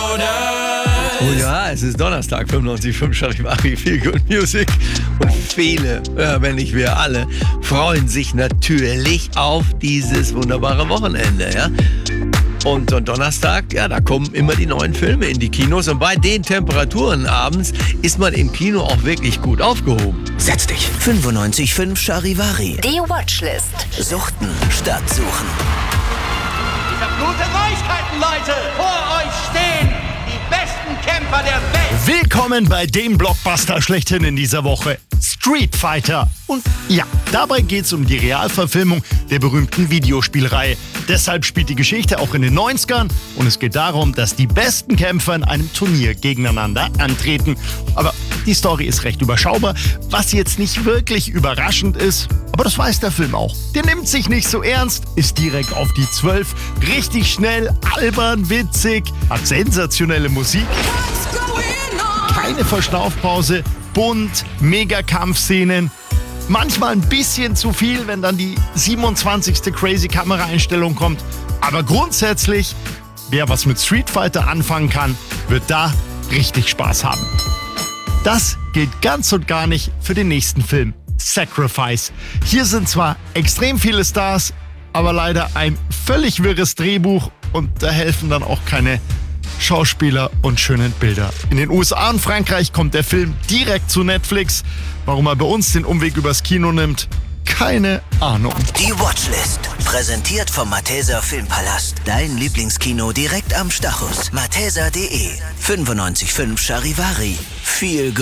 Oh ja, es ist Donnerstag, 95.5 Charivari, Feel Good Music. Und viele, wenn nicht wir alle, freuen sich natürlich auf dieses wunderbare Wochenende. Ja? Und Donnerstag, ja, da kommen immer die neuen Filme in die Kinos. Und bei den Temperaturen abends ist man im Kino auch wirklich gut aufgehoben. Setz dich. 95.5 Charivari. Die Watchlist. Suchten statt suchen. Ich hab gute Neuigkeiten, Leute! Vor euch stehen die besten Kämpfer der Welt! Willkommen bei dem Blockbuster schlechthin in dieser Woche, Street Fighter. Und ja, dabei geht's um die Realverfilmung der berühmten Videospielreihe. Deshalb spielt die Geschichte auch in den 90ern und es geht darum, dass die besten Kämpfer in einem Turnier gegeneinander antreten. Aber die Story ist recht überschaubar, was jetzt nicht wirklich überraschend ist. Aber das weiß der Film auch. Der nimmt sich nicht so ernst, ist direkt auf die 12, richtig schnell, albern, witzig, hat sensationelle Musik, keine Verschnaufpause, bunt, Mega-Kampfszenen. Manchmal ein bisschen zu viel, wenn dann die 27. crazy Kameraeinstellung kommt. Aber grundsätzlich, wer was mit Street Fighter anfangen kann, wird da richtig Spaß haben. Das gilt ganz und gar nicht für den nächsten Film, Sacrifice. Hier sind zwar extrem viele Stars, aber leider ein völlig wirres Drehbuch und da helfen dann auch keine Schauspieler und schönen Bilder. In den USA und Frankreich kommt der Film direkt zu Netflix. Warum er bei uns den Umweg übers Kino nimmt, keine Ahnung. Die Watchlist. Präsentiert vom Malteser Filmpalast. Dein Lieblingskino direkt am Stachus. Malteser.de. 95.5 Charivari. Viel